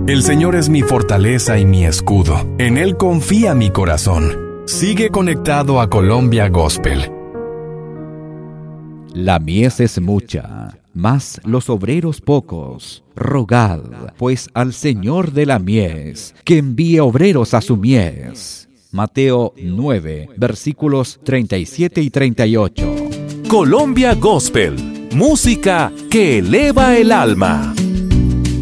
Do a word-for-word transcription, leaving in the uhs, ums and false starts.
El Señor es mi fortaleza y mi escudo. En Él confía mi corazón. Sigue conectado a Colombia Gospel. La mies es mucha, mas los obreros pocos. Rogad, pues, al Señor de la mies, que envíe obreros a su mies. Mateo nueve, versículos treinta y siete y treinta y ocho. Colombia Gospel, música que eleva el alma.